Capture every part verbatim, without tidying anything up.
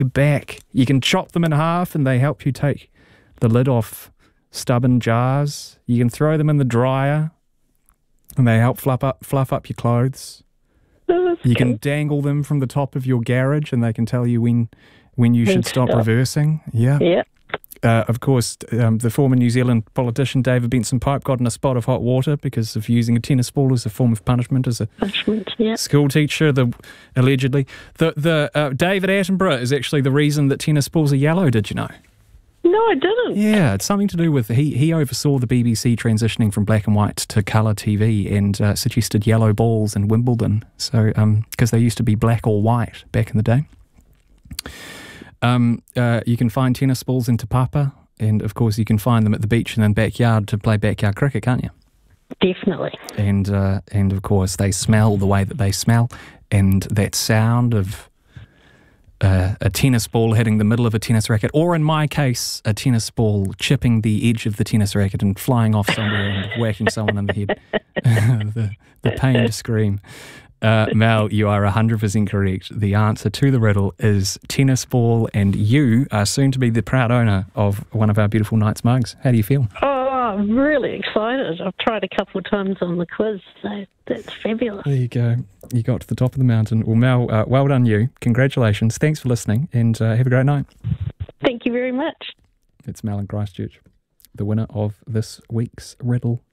your back. You can chop them in half and they help you take the lid off stubborn jars. You can throw them in the dryer and they help fluff up, fluff up your clothes. You can dangle them from the top of your garage and they can tell you when when you should stop reversing. Yeah. Yeah. Uh, of course, um, the former New Zealand politician David Benson-Pope got in a spot of hot water because of using a tennis ball as a form of punishment as a punishment, yeah. school teacher, the, allegedly. The the uh, David Attenborough is actually the reason that tennis balls are yellow, did you know? No, I didn't. Yeah, it's something to do with, he, he oversaw the B B C transitioning from black and white to colour T V and uh, suggested yellow balls in Wimbledon, so um, because they used to be black or white back in the day. Um, uh, you can find tennis balls in Te Papa, and of course you can find them at the beach and then backyard to play backyard cricket, can't you? Definitely. And uh, and of course they smell the way that they smell, and that sound of uh, a tennis ball hitting the middle of a tennis racket, or in my case, a tennis ball chipping the edge of the tennis racket and flying off somewhere and whacking someone in the head. the, the pained scream. Uh, Mel, you are one hundred percent correct. The answer to the riddle is tennis ball, and you are soon to be the proud owner of one of our beautiful Knights mugs. How do you feel? Oh, I'm really excited. I've tried a couple of times on the quiz, so that's fabulous. There you go. You got to the top of the mountain. Well, Mel, uh, well done you. Congratulations. Thanks for listening, and uh, have a great night. Thank you very much. It's Mel in Christchurch, the winner of this week's riddle.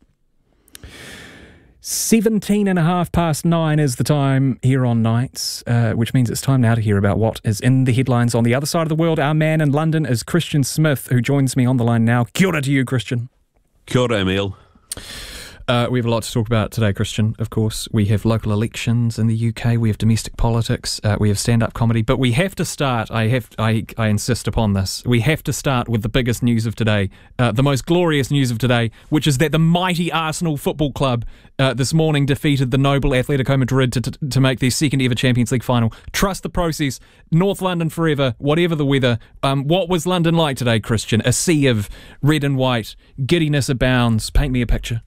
seventeen and a half past nine is the time here on Nights, uh, which means it's time now to hear about what is in the headlines on the other side of the world. Our man in London is Christian Smith, who joins me on the line now. Kia ora to you, Christian. Kia ora, Emil. Uh, we have a lot to talk about today, Christian. Of course, we have local elections in the U K, we have domestic politics, uh, we have stand-up comedy, but we have to start, I have, I, I insist upon this, we have to start with the biggest news of today, uh, the most glorious news of today, which is that the mighty Arsenal Football Club uh, this morning defeated the noble Atletico Madrid to, to, to make their second ever Champions League final. Trust the process, North London forever, whatever the weather. Um, what was London like today, Christian? A sea of red and white, giddiness abounds. Paint me a picture.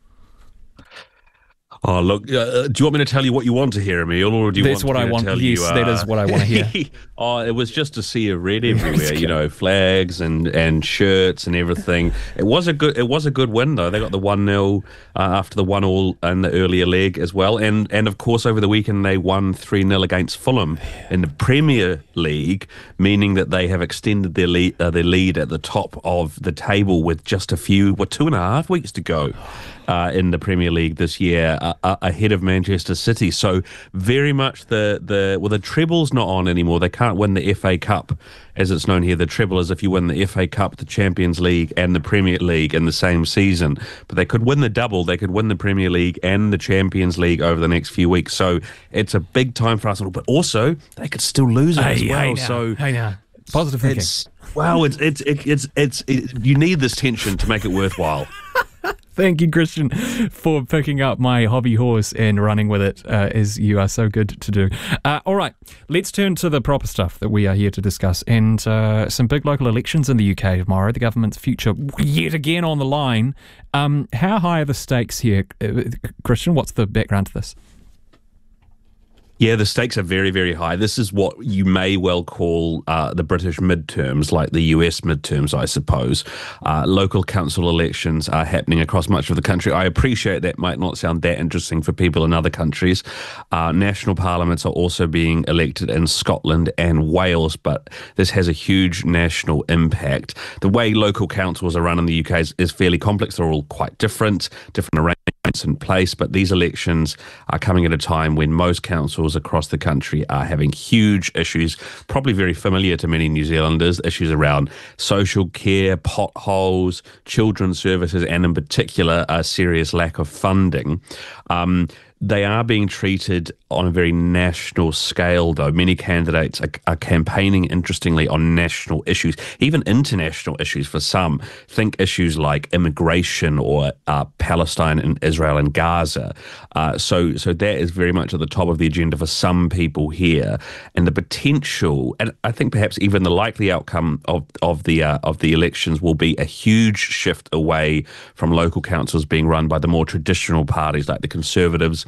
Oh, look, uh, do you want me to tell you what you want to hear, Emil, or do you That's want what me I to want. tell Yes, you, uh, that is what I want to hear. Oh, it was just a sea of red everywhere, you know, flags and, and shirts and everything. It was a good it was a good win, though. They got the one nil uh, after the one all in the earlier leg as well. And, and of course, over the weekend, they won three nil against Fulham in the Premier League, meaning that they have extended their lead, uh, their lead at the top of the table with just a few, what, two and a half weeks to go. Uh, in the Premier League this year, uh, uh, ahead of Manchester City. So very much the, the well, the treble's not on anymore. They can't win the F A Cup, as it's known here. The treble is if you win the F A Cup, the Champions League and the Premier League in the same season. But they could win the double. They could win the Premier League and the Champions League over the next few weeks. So it's a big time for Arsenal. But also, they could still lose it Hey, as well. hey now, so hey now. Positive thinking. It's, wow, it's, it's, it, it's, it's, it, you need this tension to make it worthwhile. Thank you, Christian, for picking up my hobby horse and running with it, uh, as you are so good to do. Uh, all right, let's turn to the proper stuff that we are here to discuss. And uh, some big local elections in the U K tomorrow, the government's future yet again on the line. Um, how high are the stakes here, uh, Christian? What's the background to this? Yeah, the stakes are very, very high. This is what you may well call uh, the British midterms, like the U S midterms, I suppose. Uh, local council elections are happening across much of the country. I appreciate that might not sound that interesting for people in other countries. Uh, national parliaments are also being elected in Scotland and Wales, but this has a huge national impact. The way local councils are run in the U K is, is fairly complex. They're all quite different, different arrangements in place, but these elections are coming at a time when most councils across the country are having huge issues, probably very familiar to many New Zealanders, issues around social care, potholes, children's services, and in particular, a serious lack of funding. Um, They are being treated on a very national scale, though. Many candidates are, are campaigning, interestingly, on national issues, even international issues for some. Think issues like immigration or uh, Palestine and Israel and Gaza. Uh, so, so that is very much at the top of the agenda for some people here. And the potential, and I think perhaps even the likely outcome of of the uh, of the elections will be a huge shift away from local councils being run by the more traditional parties like the Conservatives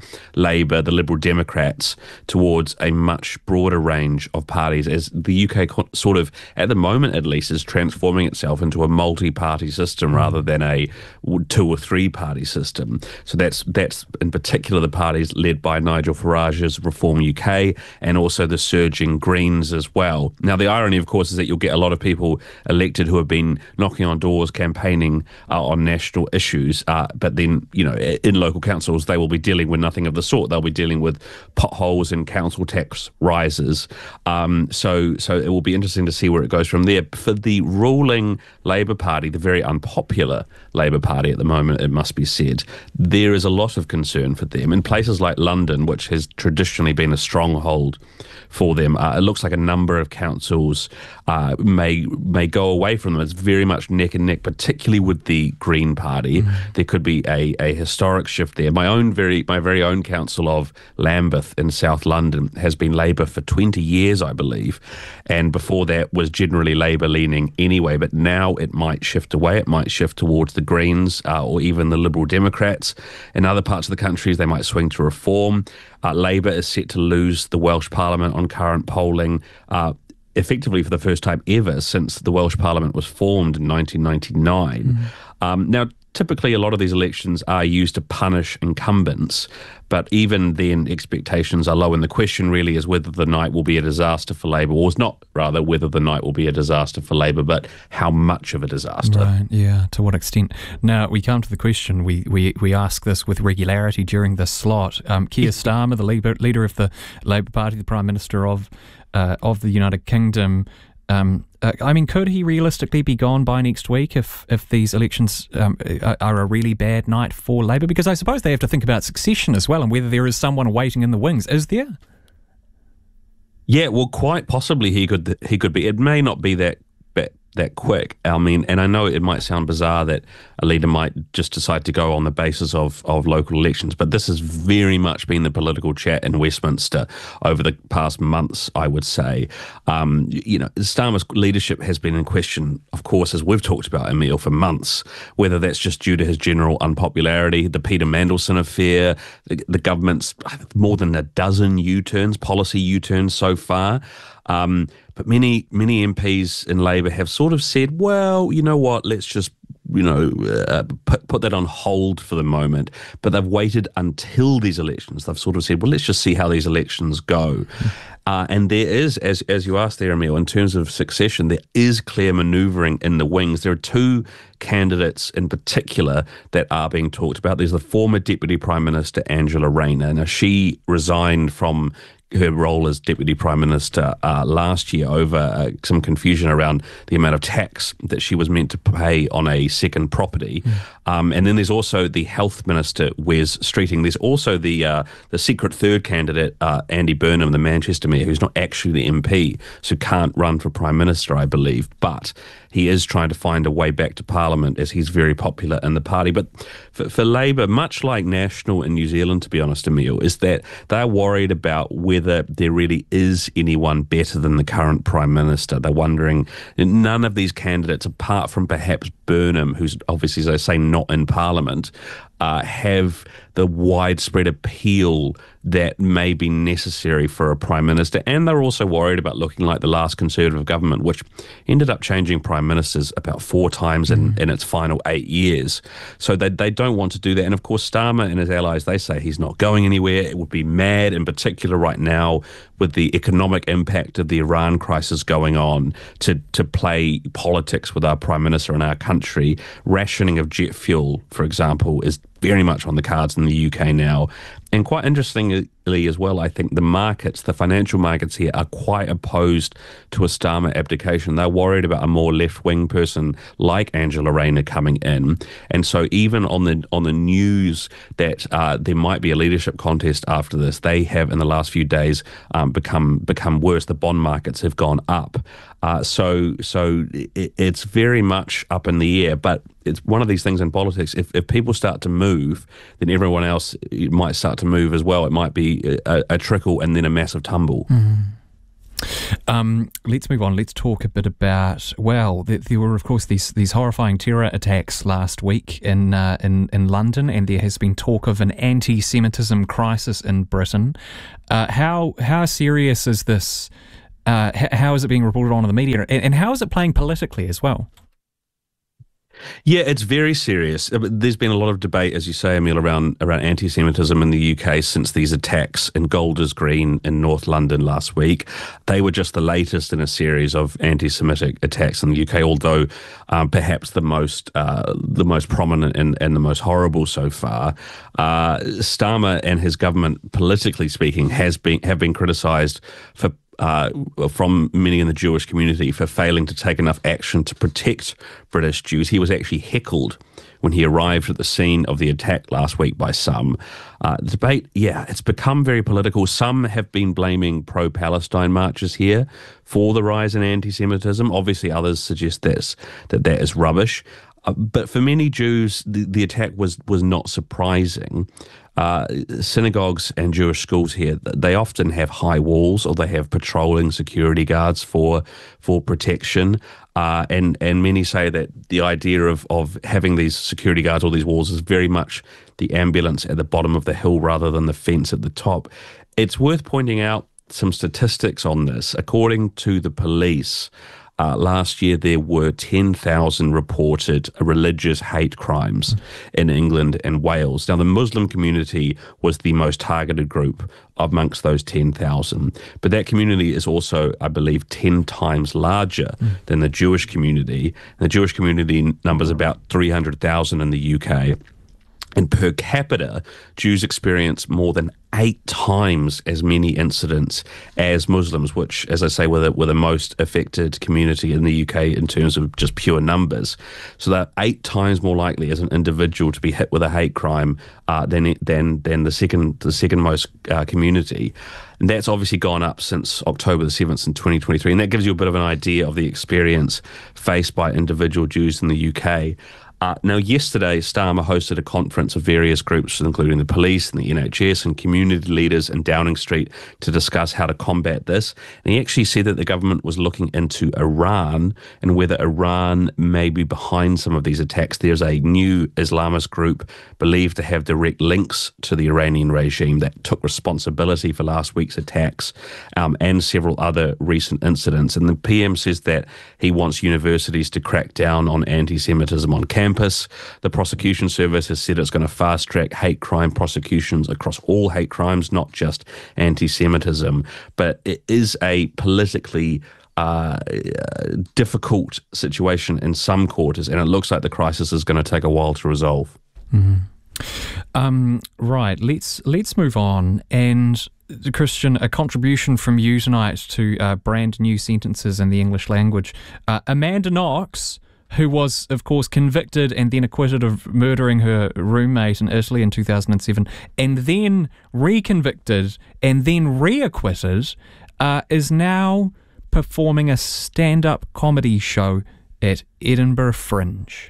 Labour, the Liberal Democrats, towards a much broader range of parties, as the U K co- sort of, at the moment at least, is transforming itself into a multi-party system mm. rather than a two or three party system. So that's that's in particular the parties led by Nigel Farage's Reform U K and also the surging Greens as well. Now the irony, of course, is that you'll get a lot of people elected who have been knocking on doors, campaigning uh, on national issues, uh, but then, you know, in local councils they will be dealing with nothing of the sort. They'll be dealing with potholes and council tax rises. Um, so so it will be interesting to see where it goes from there. For the ruling Labour Party, the very unpopular Labour Party at the moment, it must be said, there is a lot of concern for them. In places like London, which has traditionally been a stronghold for them, uh, it looks like a number of councils uh, may may go away from them. It's very much neck and neck, particularly with the Green Party. Mm. There could be a, a historic shift there. My own very my very own council of Lambeth in South London has been Labour for twenty years, I believe, and before that was generally Labour leaning anyway. But now it might shift away. It might shift towards the Greens uh, or even the Liberal Democrats. In other parts of the country, they might swing to Reform. Uh, Labour is set to lose the Welsh Parliament on current polling, uh, effectively for the first time ever since the Welsh Parliament was formed in nineteen ninety-nine. Mm. Um, now, typically a lot of these elections are used to punish incumbents, but even then expectations are low, and the question really is whether the night will be a disaster for Labour, or it's not rather whether the night will be a disaster for Labour, but how much of a disaster. Right, yeah, to what extent. Now, we come to the question, we, we, we ask this with regularity during this slot. Um, Keir Starmer, the leader, leader of the Labour Party, the Prime Minister of uh, of the United Kingdom, Um, uh, I mean, could he realistically be gone by next week if, if these elections um, are a really bad night for Labour? Because I suppose they have to think about succession as well and whether there is someone waiting in the wings. Is there? Yeah, well, quite possibly he could he could be. It may not be that that quick. I mean, and I know it might sound bizarre that a leader might just decide to go on the basis of, of local elections, but this has very much been the political chat in Westminster over the past months, I would say. Um, you know, Starmer's leadership has been in question, of course, as we've talked about, Emile, for months, whether that's just due to his general unpopularity, the Peter Mandelson affair, the, the government's more than a dozen U-turns, policy U-turns so far. Um, but many, many M Ps in Labour have sort of said, well, you know what, let's just, you know, uh, put, put that on hold for the moment. But they've waited until these elections. They've sort of said, well, let's just see how these elections go. Uh, and there is, as as you asked there, Emile, in terms of succession, there is clear manoeuvring in the wings. There are two candidates in particular that are being talked about. There's the former Deputy Prime Minister, Angela Rayner. Now, she resigned from her role as Deputy Prime Minister uh, last year over uh, some confusion around the amount of tax that she was meant to pay on a second property. Mm. Um, and then there's also the Health Minister, Wes Streeting. There's also the uh, the secret third candidate, uh, Andy Burnham, the Manchester Mayor, who's not actually the M P, so can't run for Prime Minister, I believe. But he is trying to find a way back to Parliament as he's very popular in the party. But for, for Labour, much like National in New Zealand, to be honest, Emile, is that they're worried about whether there really is anyone better than the current Prime Minister. They're wondering, none of these candidates, apart from perhaps Burnham, who's obviously, as I say, not in Parliament, uh, have the widespread appeal that may be necessary for a Prime Minister. And they're also worried about looking like the last Conservative government, which ended up changing Prime Ministers about four times in, mm. in its final eight years. So they, they don't want to do that. And of course, Starmer and his allies, they say he's not going anywhere. It would be mad, in particular right now, with the economic impact of the Iran crisis going on, to, to play politics with our Prime Minister and our country. Rationing of jet fuel, for example, is very much on the cards in the U K now. And quite interestingly as well, I think the markets, the financial markets here, are quite opposed to a Starmer abdication. They're worried about a more left-wing person like Angela Rayner coming in. And so even on the on the news that uh, there might be a leadership contest after this, they have in the last few days um, become become worse. The bond markets have gone up. Uh, so so it, it's very much up in the air. But it's one of these things in politics. If, if people start to move, then everyone else might start to move as well. It might be a, a trickle and then a massive tumble. Mm. Um, let's move on. Let's talk a bit about, well, there, there were, of course, these these horrifying terror attacks last week in, uh, in, in London, and there has been talk of an anti-Semitism crisis in Britain. Uh, how how serious is this? Uh, h- how is it being reported on in the media, and, and how is it playing politically as well? Yeah, it's very serious. There's been a lot of debate, as you say, Emil, around around anti-Semitism in the U K since these attacks in Golders Green in North London last week. They were just the latest in a series of anti-Semitic attacks in the U K, although um, perhaps the most uh, the most prominent and, and the most horrible so far. Uh, Starmer and his government, politically speaking, has been have been criticised for Uh, from many in the Jewish community for failing to take enough action to protect British Jews. He was actually heckled when he arrived at the scene of the attack last week by some. Uh, the debate, yeah, it's become very political. Some have been blaming pro-Palestine marches here for the rise in anti-Semitism. Obviously, others suggest this, that that is rubbish. Uh, but for many Jews, the, the attack was was not surprising. Uh, synagogues and Jewish schools here, they often have high walls, or they have patrolling security guards for for protection. Uh, and and many say that the idea of of having these security guards or these walls is very much the ambulance at the bottom of the hill rather than the fence at the top. It's worth pointing out some statistics on this. According to the police, Uh, last year, there were ten thousand reported religious hate crimes in England and Wales. Now, the Muslim community was the most targeted group amongst those ten thousand. But that community is also, I believe, ten times larger mm. than the Jewish community. And the Jewish community numbers about three hundred thousand in the U K. And per capita, Jews experience more than eight times as many incidents as Muslims, which, as I say, were the, were the most affected community in the U K in terms of just pure numbers. So they're eight times more likely as an individual to be hit with a hate crime uh, than than than the second the second most uh, community. And that's obviously gone up since October the seventh in twenty twenty-three. And that gives you a bit of an idea of the experience faced by individual Jews in the U K. Uh, now, yesterday, Starmer hosted a conference of various groups, including the police and the N H S and community leaders in Downing Street, to discuss how to combat this. And he actually said that the government was looking into Iran and whether Iran may be behind some of these attacks. There's a new Islamist group believed to have direct links to the Iranian regime that took responsibility for last week's attacks um, and several other recent incidents. And the P M says that he wants universities to crack down on anti-Semitism on campus. The prosecution service has said it's going to fast-track hate crime prosecutions across all hate crimes, not just anti-Semitism. But it is a politically uh, difficult situation in some quarters, and it looks like the crisis is going to take a while to resolve. Mm-hmm. Um, right, let's let's move on. And Christian, a contribution from you tonight to uh, brand new sentences in the English language. Uh, Amanda Knox, who was, of course, convicted and then acquitted of murdering her roommate in Italy in two thousand seven, and then reconvicted and then reacquitted, uh, is now performing a stand-up comedy show at Edinburgh Fringe.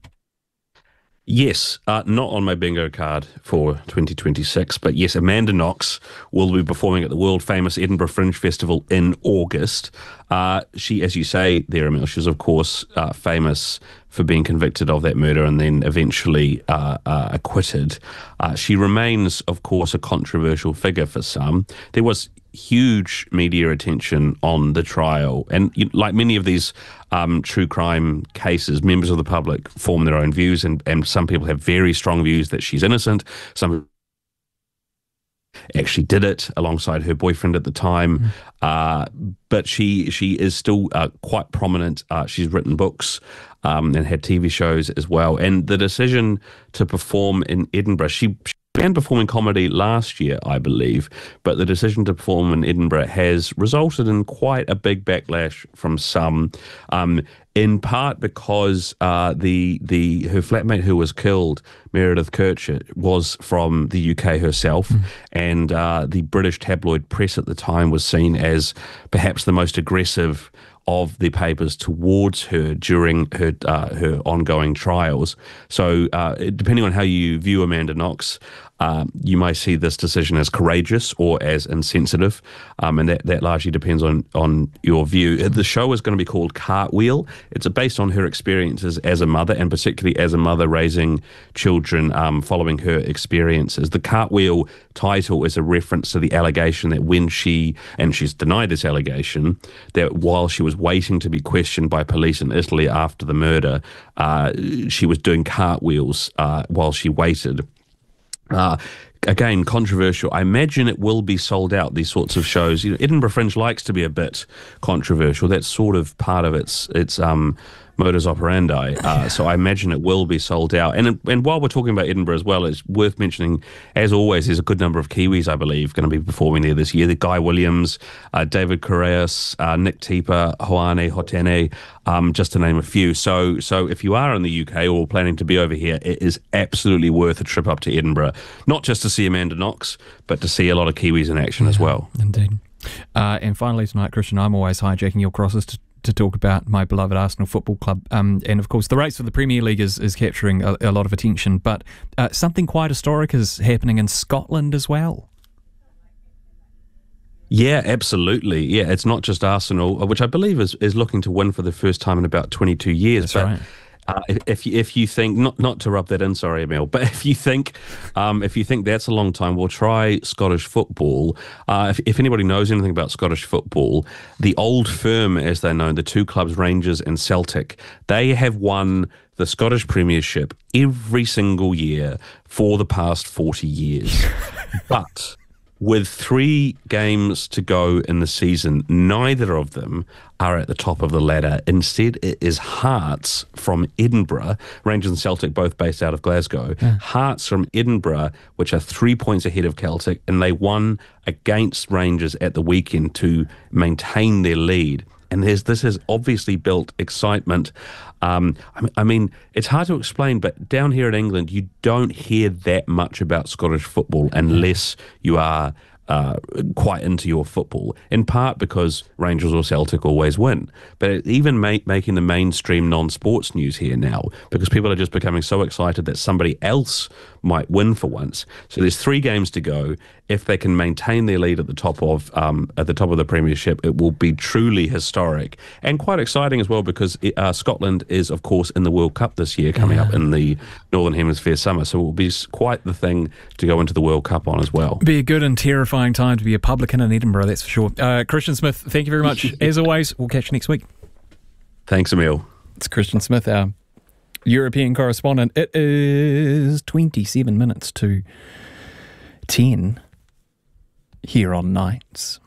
Yes, uh, not on my bingo card for twenty twenty-six, but yes, Amanda Knox will be performing at the world-famous Edinburgh Fringe Festival in August. Uh, she, as you say there, Emil, she was, of course, uh, famous for being convicted of that murder and then eventually uh, uh, acquitted. Uh, she remains, of course, a controversial figure for some. There was huge media attention on the trial, and like many of these um, true crime cases, members of the public form their own views, and, and some people have very strong views that she's innocent. Some actually did it alongside her boyfriend at the time, mm. uh, but she she is still uh, quite prominent. Uh, she's written books um, and had T V shows as well, and the decision to perform in Edinburgh, she, she began performing comedy last year, I believe, but the decision to perform in Edinburgh has resulted in quite a big backlash from some, um, in part because uh, the the her flatmate who was killed, Meredith Kercher, was from the U K herself, mm. and uh, the British tabloid press at the time was seen as perhaps the most aggressive of the papers towards her during her uh, her ongoing trials. So uh, depending on how you view Amanda Knox, Um, you may see this decision as courageous or as insensitive, um, and that, that largely depends on, on your view. The show is going to be called Cartwheel. It's based on her experiences as a mother, and particularly as a mother raising children um, following her experiences. The Cartwheel title is a reference to the allegation that when she, and she's denied this allegation, that while she was waiting to be questioned by police in Italy after the murder, uh, she was doing cartwheels uh, while she waited. Uh, again, controversial. I imagine it will be sold out, these sorts of shows. You know, Edinburgh Fringe likes to be a bit controversial. That's sort of part of its its um, modus operandi. Uh, so I imagine it will be sold out. And and while we're talking about Edinburgh as well, it's worth mentioning, as always, there's a good number of Kiwis, I believe, going to be performing there this year. The Guy Williams, uh, David Correas, uh, Nick Teeper, Hoane Hotene, um, just to name a few. So so if you are in the U K or planning to be over here, it is absolutely worth a trip up to Edinburgh, not just to see Amanda Knox, but to see a lot of Kiwis in action yeah, as well. Indeed. Uh, and finally tonight, Christian, I'm always hijacking your crosses to to talk about my beloved Arsenal Football Club. Um, and of course, the race for the Premier League is, is capturing a, a lot of attention, but uh, something quite historic is happening in Scotland as well. Yeah, absolutely. Yeah, it's not just Arsenal, which I believe is, is looking to win for the first time in about twenty-two years. That's but right. Uh, if, if you, if you think not not to rub that in, sorry, Emil, but if you think um, if you think that's a long time, we'll try Scottish football. Uh, if, if anybody knows anything about Scottish football, the Old Firm, as they're known, the two clubs, Rangers and Celtic, they have won the Scottish Premiership every single year for the past forty years. But with three games to go in the season, neither of them are at the top of the ladder. Instead, it is Hearts from Edinburgh, Rangers and Celtic both based out of Glasgow, yeah. Hearts from Edinburgh, which are three points ahead of Celtic, and they won against Rangers at the weekend to maintain their lead. And there's, this has obviously built excitement. Um, I, I mean, it's hard to explain, but down here in England, you don't hear that much about Scottish football unless you are uh, quite into your football, in part because Rangers or Celtic always win. But it even make, making the mainstream non-sports news here now, because people are just becoming so excited that somebody else might win for once. So there's three games to go. If they can maintain their lead at the top of um, at the top of the Premiership, it will be truly historic and quite exciting as well, because it, uh, Scotland is, of course, in the World Cup this year, coming yeah. up in the Northern Hemisphere summer. So it will be quite the thing to go into the World Cup on as well. Be a good and terrifying time to be a publican in Edinburgh, that's for sure. Uh, Christian Smith, thank you very much. As always, we'll catch you next week. Thanks, Emil. It's Christian Smith, our European correspondent. It is twenty-seven minutes to ten here on Nights.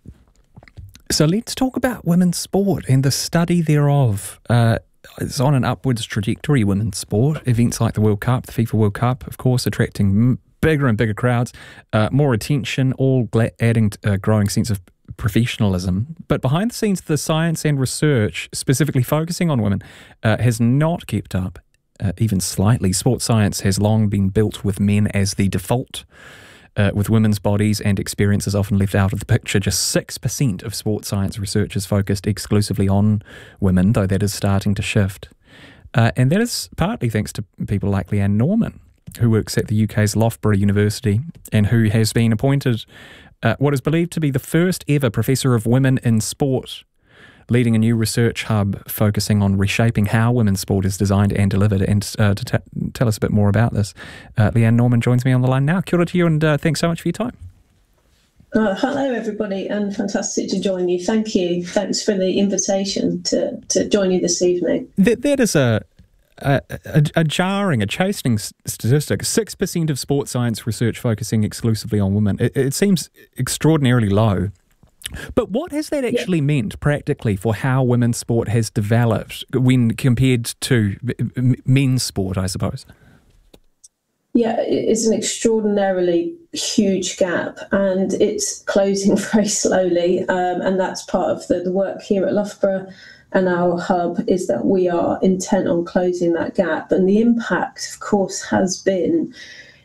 So let's talk about women's sport and the study thereof. Uh, it's on an upwards trajectory, women's sport. Events like the World Cup, the FIFA World Cup, of course, attracting bigger and bigger crowds, uh, more attention, all gla- adding to a growing sense of professionalism. But behind the scenes, the science and research, specifically focusing on women, uh, has not kept up, uh, even slightly. Sports science has long been built with men as the default, uh, with women's bodies and experiences often left out of the picture. Just six percent of sports science research is focused exclusively on women, though that is starting to shift. Uh, and that is partly thanks to people like Leanne Norman, who works at the U K's Loughborough University and who has been appointed uh, what is believed to be the first ever Professor of Women in Sport, leading a new research hub focusing on reshaping how women's sport is designed and delivered. And uh, to t- tell us a bit more about this, uh, Leanne Norman joins me on the line now. Kia ora to you, and uh, thanks so much for your time. Uh, hello, everybody, and fantastic to join you. Thank you. Thanks for the invitation to, to join you this evening. That, that is a A, a, a jarring, a chastening statistic. six percent of sports science research focusing exclusively on women. It, it seems extraordinarily low. But what has that actually yeah. meant practically for how women's sport has developed when compared to men's sport, I suppose? Yeah, it's an extraordinarily huge gap, and it's closing very slowly. Um, and that's part of the, the work here at Loughborough. And our hub is that we are intent on closing that gap. And the impact, of course, has been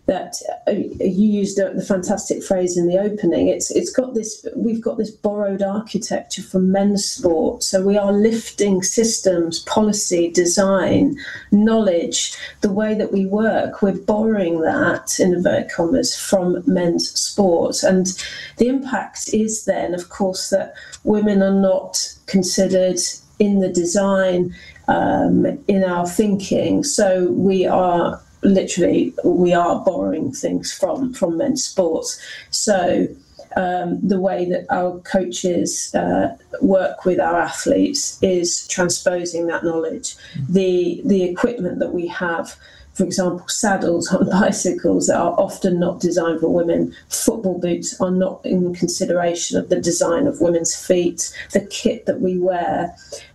that uh, you used the, the fantastic phrase in the opening. It's it's got this. We've got this borrowed architecture from men's sport. So we are lifting systems, policy, design, knowledge, the way that we work. We're borrowing that, in inverted commas, from men's sports, and the impact is then, of course, that women are not considered in the design, um, in our thinking. So we are literally, we are borrowing things from, from men's sports. So um, the way that our coaches uh, work with our athletes is transposing that knowledge. The, the equipment that we have, for example, saddles on bicycles that are often not designed for women. Football boots are not in consideration of the design of women's feet. The kit that we wear,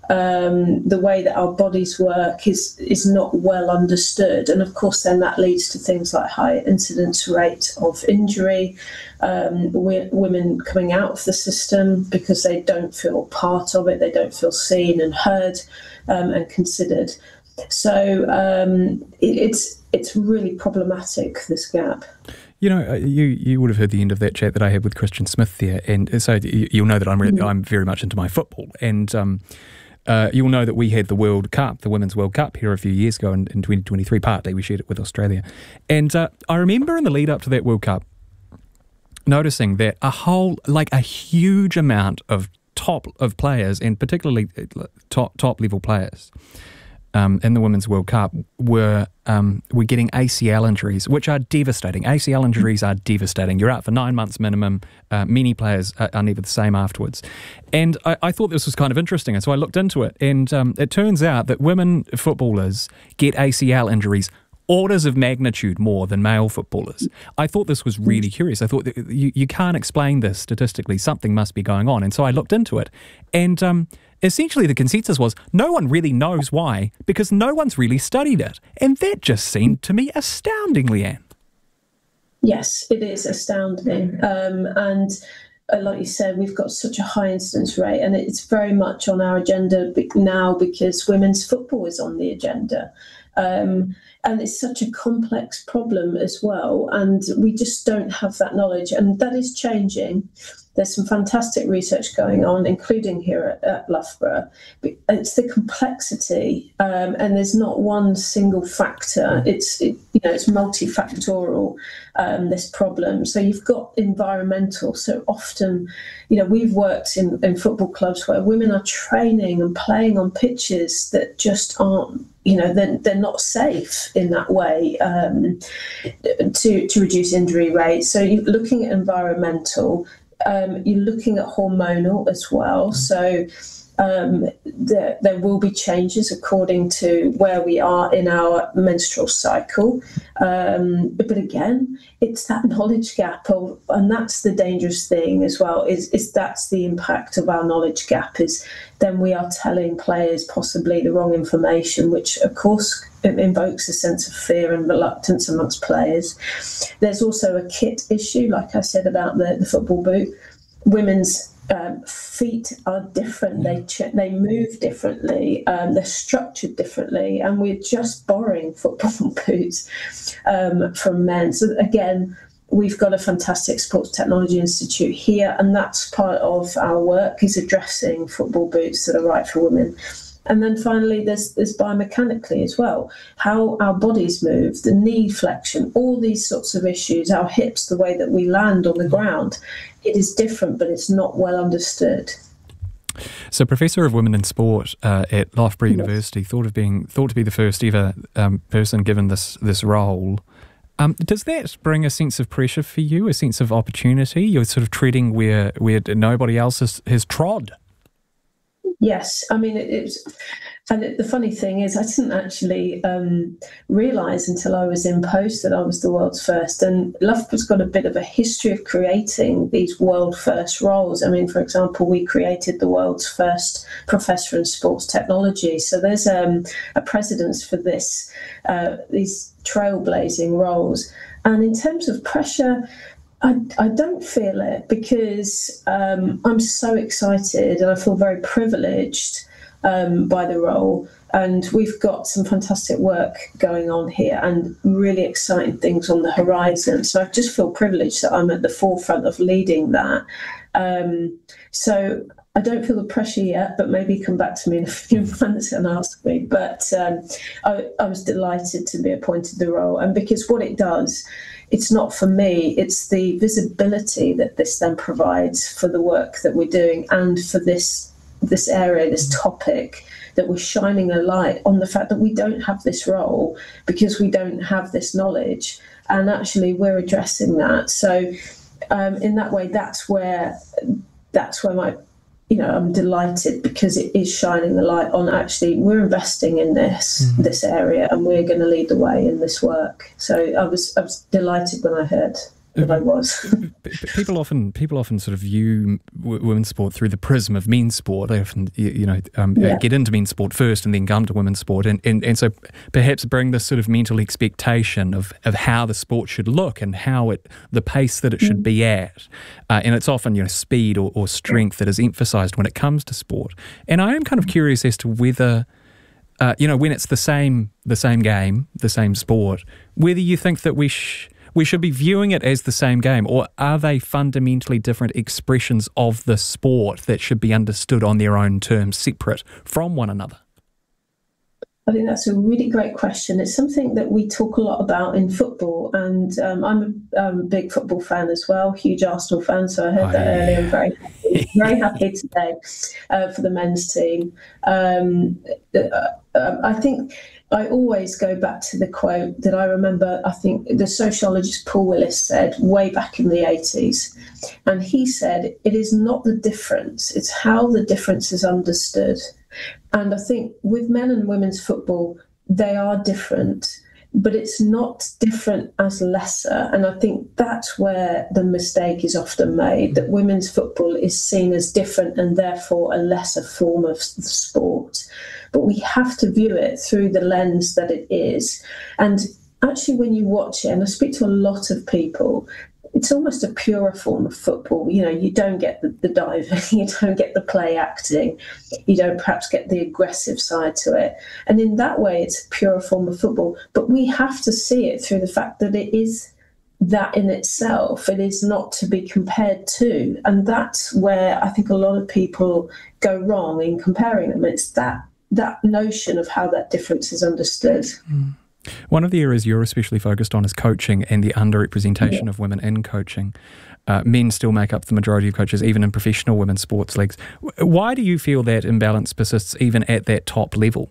um, the way that our bodies work is is not well understood. And of course, then that leads to things like high incidence rate of injury, um, women coming out of the system because they don't feel part of it, they don't feel seen and heard um, and considered. So um, it, it's it's really problematic, this gap. You know, you you would have heard the end of that chat that I had with Christian Smith there, and so you'll know that I'm really, mm. I'm very much into my football, and um, uh, you'll know that we had the World Cup, the Women's World Cup here a few years ago in, in twenty twenty-three. Partly we shared it with Australia, and uh, I remember in the lead up to that World Cup, noticing that a whole, like a huge amount of top of players, and particularly top top level players. Um, in the Women's World Cup were um, were getting A C L injuries, which are devastating. A C L injuries are devastating. You're out for nine months minimum. Uh, many players are, are never the same afterwards. And I, I thought this was kind of interesting, and so I looked into it. And um, it turns out that women footballers get A C L injuries orders of magnitude more than male footballers. I thought this was really curious. I thought that you, you can't explain this statistically. Something must be going on. And so I looked into it. And um, essentially the consensus was no one really knows why, because no one's really studied it. And that just seemed to me astounding, Leanne. Yes, it is astounding. Um, and uh, like you said, we've got such a high incidence rate, and it's very much on our agenda now because women's football is on the agenda. Um, and it's such a complex problem as well, and we just don't have that knowledge, and that is changing. There's some fantastic research going on, including here at, at Loughborough. But it's the complexity, um, and there's not one single factor. It's it, you know it's multifactorial, um, this problem. So you've got environmental. So often, you know, we've worked in, in football clubs where women are training and playing on pitches that just aren't. You know, they're, they're not safe in that way um, to to reduce injury rates. So you're looking at environmental. Um, you're looking at hormonal as well. So um, there, there will be changes according to where we are in our menstrual cycle. Um, but, but again, it's that knowledge gap, of, and that's the dangerous thing as well, is, is that's the impact of our knowledge gap, is then we are telling players possibly the wrong information, which of course invokes a sense of fear and reluctance amongst players. There's also a kit issue, like I said about the, the football boot. Women's um, feet are different. They ch- they move differently. Um, they're structured differently, and we're just borrowing football boots um, from men. So again, we've got a fantastic Sports Technology Institute here, and that's part of our work, is addressing football boots that are right for women. And then finally, there's, there's biomechanically as well, how our bodies move, the knee flexion, all these sorts of issues, our hips, the way that we land on the ground. It is different, but it's not well understood. So, Professor of Women in Sport uh, at Loughborough yes. University, thought of being thought to be the first ever um, person given this this role. Um, does that bring a sense of pressure for you, a sense of opportunity? You're sort of treading where where nobody else has, has trod. Yes, I mean, it, it's, and it, the funny thing is, I didn't actually um, realise until I was in post that I was the world's first. And Loughborough's got a bit of a history of creating these world first roles. I mean, for example, we created the world's first professor in sports technology. So there's um, a precedence for this, uh, these trailblazing roles. And in terms of pressure, I, I don't feel it, because um, I'm so excited and I feel very privileged um, by the role. And we've got some fantastic work going on here and really exciting things on the horizon. So I just feel privileged that I'm at the forefront of leading that. Um, so I don't feel the pressure yet, but maybe come back to me in a few months and ask me. But um, I, I was delighted to be appointed the role. And because what it does, it's not for me, it's the visibility that this then provides for the work that we're doing and for this this area, this topic, that we're shining a light on the fact that we don't have this role because we don't have this knowledge. And actually we're addressing that. So um, in that way, that's where that's where my, you know, I'm delighted because it is shining the light on actually we're investing in this, mm-hmm. this area, and we're going to lead the way in this work. So I was, I was delighted when I heard that I was. people often people often sort of view w- women's sport through the prism of men's sport. They often, you, you know, um, yeah. get into men's sport first and then come to women's sport, and, and, and so perhaps bring this sort of mental expectation of, of how the sport should look and how it the pace that it should mm. be at, uh, and it's often, you know, speed or, or strength that is emphasised when it comes to sport. And I am kind of curious as to whether, uh, you know, when it's the same the same game, the same sport, whether you think that we sh- we should be viewing it as the same game, or are they fundamentally different expressions of the sport that should be understood on their own terms, separate from one another? I think that's a really great question. It's something that we talk a lot about in football, and um, I'm a um, big football fan as well, huge Arsenal fan, so I heard oh, that yeah. earlier. I'm very happy, very happy today uh, for the men's team. Um, uh, I think I always go back to the quote that I remember, I think the sociologist Paul Willis said way back in the eighties. And he said, it is not the difference, it's how the difference is understood. And I think with men and women's football, they are different, but it's not different as lesser. And I think that's where the mistake is often made, that women's football is seen as different and therefore a lesser form of sport. But we have to view it through the lens that it is. And actually, when you watch it, and I speak to a lot of people, it's almost a purer form of football. You know, you don't get the, the diving, you don't get the play acting, you don't perhaps get the aggressive side to it. And in that way, it's a purer form of football. But we have to see it through the fact that it is that in itself. It is not to be compared to. And that's where I think a lot of people go wrong in comparing them. It's that that notion of how that difference is understood. Mm. One of the areas you're especially focused on is coaching and the underrepresentation yeah. of women in coaching. Uh, men still make up the majority of coaches, even in professional women's sports leagues. Why do you feel that imbalance persists even at that top level?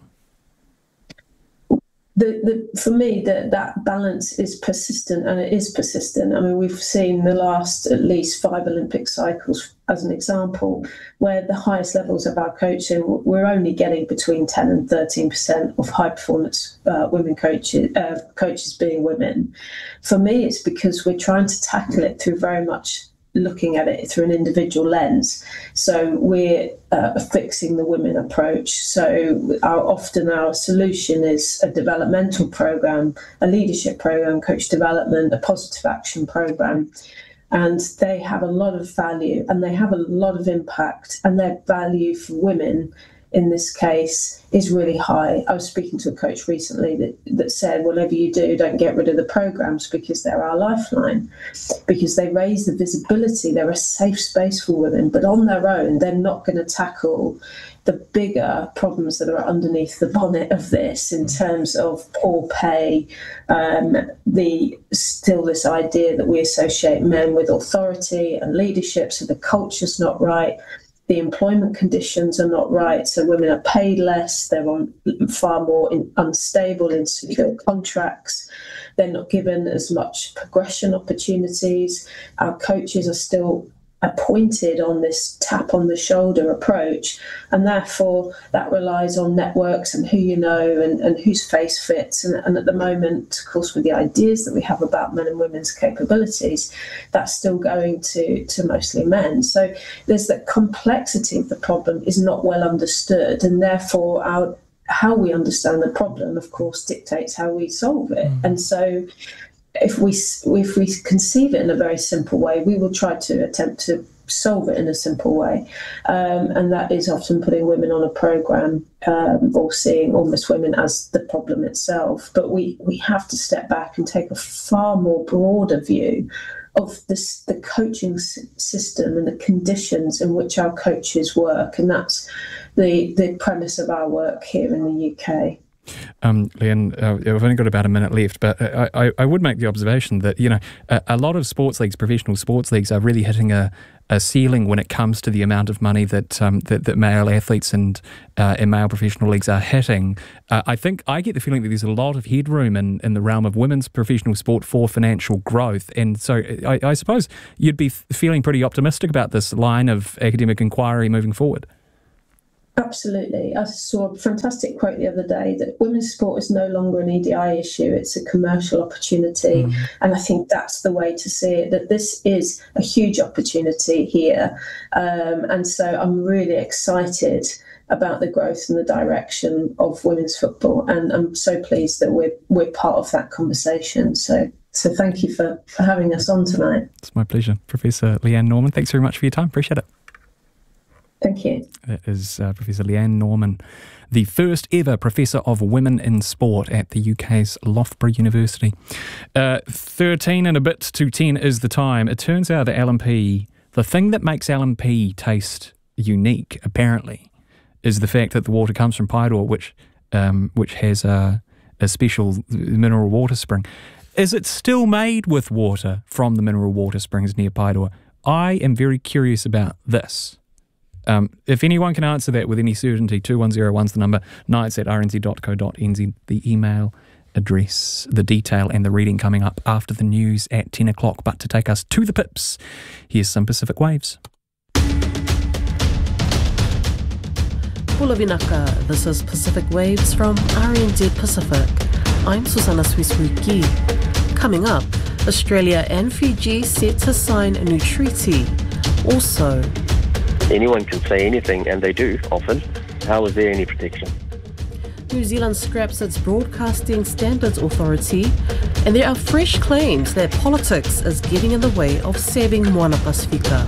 The, the, for me, the, that balance is persistent, and it is persistent. I mean, we've seen the last at least five Olympic cycles as an example, where the highest levels of our coaching, we're only getting between ten and thirteen percent of high performance uh, women coaches, uh, coaches being women. For me, it's because we're trying to tackle it through very much looking at it through an individual lens. So we're uh, fixing the women approach. So our, often our solution is a developmental program, a leadership program, coach development, a positive action program. And they have a lot of value and they have a lot of impact, and their value for women in this case is really high. I was speaking to a coach recently that, that said, whatever you do, don't get rid of the programs because they're our lifeline, because they raise the visibility. They're a safe space for women, but on their own, they're not going to tackle the bigger problems that are underneath the bonnet of this in terms of poor pay, um, the still this idea that we associate men with authority and leadership, so the culture's not right. The employment conditions are not right, so women are paid less, they're on far more in, unstable, insecure contracts, they're not given as much progression opportunities. Our coaches are still appointed on this tap on the shoulder approach, and therefore that relies on networks and who you know and, and whose face fits. And, and at the moment, of course, with the ideas that we have about men and women's capabilities, that's still going to, to mostly men. So there's that complexity of the problem is not well understood, and therefore our how we understand the problem, of course, dictates how we solve it. Mm. And so If we if we conceive it in a very simple way, we will try to attempt to solve it in a simple way. Um, and that is often putting women on a programme um, or seeing almost women as the problem itself. But we, we have to step back and take a far more broader view of this, the coaching s- system and the conditions in which our coaches work. And that's the, the premise of our work here in the U K. Um, Leanne, uh, we've only got about a minute left, but I, I, I would make the observation that, you know, a, a lot of sports leagues, professional sports leagues, are really hitting a, a ceiling when it comes to the amount of money that um, that, that male athletes and uh, and male professional leagues are hitting. Uh, I think I get the feeling that there's a lot of headroom in, in the realm of women's professional sport for financial growth. And so I, I suppose you'd be feeling pretty optimistic about this line of academic inquiry moving forward. Absolutely. I saw a fantastic quote the other day that women's sport is no longer an E D I issue, it's a commercial opportunity. Mm. And I think that's the way to see it, that this is a huge opportunity here. Um, and so I'm really excited about the growth and the direction of women's football. And I'm so pleased that we're we're part of that conversation. So so thank you for, for having us on tonight. It's my pleasure. Professor Leanne Norman, thanks very much for your time. Appreciate it. Thank you. That is uh, Professor Leanne Norman, the first ever Professor of Women in Sport at the U K's Loughborough University. Uh, thirteen and a bit to ten is the time. It turns out that L M P, the thing that makes L M P taste unique, apparently, is the fact that the water comes from Paeroa, which um, which has a, a special mineral water spring. Is it still made with water from the mineral water springs near Paeroa? I am very curious about this. Um, if anyone can answer that with any certainty, two one zero one is the number, nights at r n z dot co dot n z, the email address, the detail and the reading coming up after the news at ten o'clock. But to take us to the pips, here's some Pacific Waves. Pula Vinaka, this is Pacific Waves from R N Z Pacific. I'm Susanna Swiswiki. Coming up, Australia and Fiji set to sign a new treaty. Also, anyone can say anything, and they do often. How is there any protection? New Zealand scraps its Broadcasting Standards Authority, and there are fresh claims that politics is getting in the way of saving Moana Pasifika.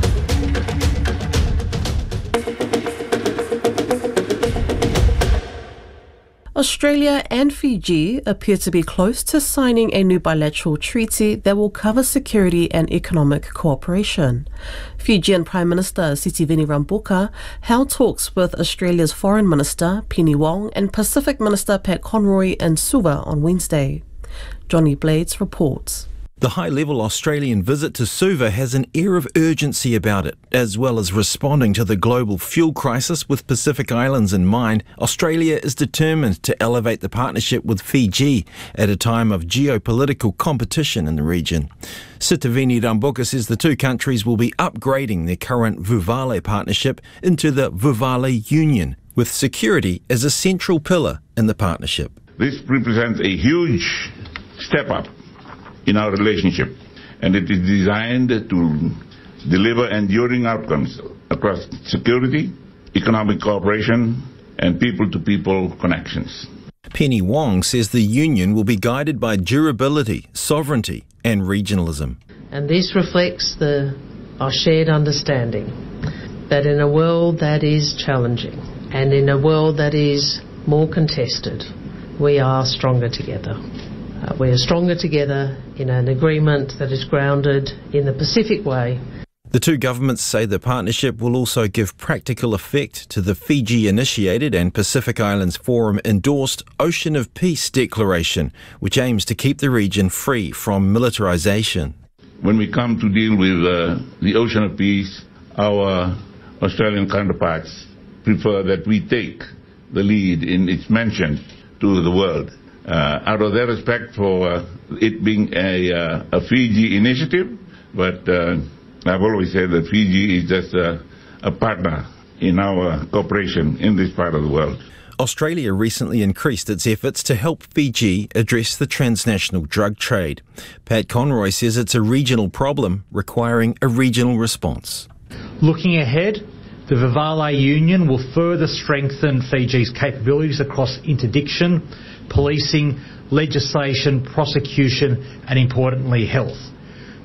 Australia and Fiji appear to be close to signing a new bilateral treaty that will cover security and economic cooperation. Fijian Prime Minister Sitiveni Rabuka held talks with Australia's Foreign Minister Penny Wong and Pacific Minister Pat Conroy in Suva on Wednesday. Johnny Blades reports. The high-level Australian visit to Suva has an air of urgency about it. As well as responding to the global fuel crisis with Pacific Islands in mind, Australia is determined to elevate the partnership with Fiji at a time of geopolitical competition in the region. Sitiveni Rabuka says the two countries will be upgrading their current Vuvale partnership into the Vuvale Union, with security as a central pillar in the partnership. This represents a huge step up in our relationship, and it is designed to deliver enduring outcomes across security, economic cooperation, and people-to-people connections. Penny Wong says the union will be guided by durability, sovereignty, and regionalism. And this reflects the our shared understanding that in a world that is challenging and in a world that is more contested, we are stronger together. Uh, we are stronger together in an agreement that is grounded in the Pacific way. The two governments say the partnership will also give practical effect to the Fiji-initiated and Pacific Islands Forum-endorsed Ocean of Peace Declaration, which aims to keep the region free from militarisation. When we come to deal with uh, the Ocean of Peace, our Australian counterparts prefer that we take the lead in its mention to the world. Uh, out of their respect for uh, it being a, uh, a Fiji initiative, but uh, I've always said that Fiji is just a, a partner in our cooperation in this part of the world. Australia recently increased its efforts to help Fiji address the transnational drug trade. Pat Conroy says it's a regional problem requiring a regional response. Looking ahead, the Vuvale Union will further strengthen Fiji's capabilities across interdiction, policing, legislation, prosecution and, importantly, health.